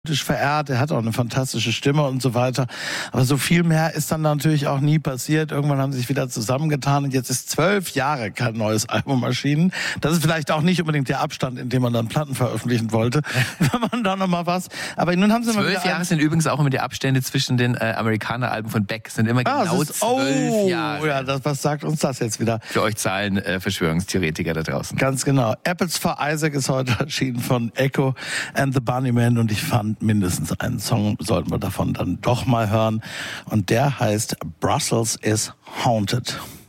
verehrt, er hat auch eine fantastische Stimme und so weiter. Aber so viel mehr ist dann natürlich auch nie passiert. Irgendwann haben sie sich wieder zusammengetan und jetzt ist 12 Jahre kein neues Album erschienen. Das ist vielleicht auch nicht unbedingt der Abstand, in dem man dann Platten veröffentlichen wollte, wenn man da nochmal was. Aber nun haben sie mal 12 Jahre sind übrigens auch immer die Abstände zwischen den Amerikaner-Alben von Beck. Sind immer genau 12 Jahre. Oh ja, was sagt uns das jetzt wieder? Für euch Zahlen Verschwörungstheoretiker da draußen. Ganz genau. Apples for Isaac ist heute erschienen von Echo and the Bunnymen und ich fand, mindestens einen Song sollten wir davon dann doch mal hören. Und der heißt Brussels is Haunted.